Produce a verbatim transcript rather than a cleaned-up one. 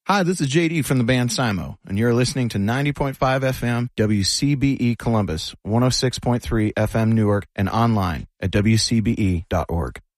Hi, this is J D from the band Simo, and you're listening to ninety point five F M W C B E Columbus, one oh six point three F M Newark, and online at W C B E dot org.